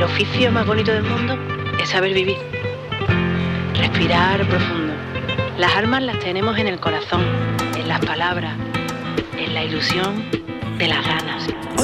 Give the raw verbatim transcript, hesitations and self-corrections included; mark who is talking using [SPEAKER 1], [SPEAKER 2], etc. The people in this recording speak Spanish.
[SPEAKER 1] el oficio más bonito del mundo es saber vivir. Respirar profundo. Las armas las tenemos en el corazón, en las palabras, en la ilusión de las ganas.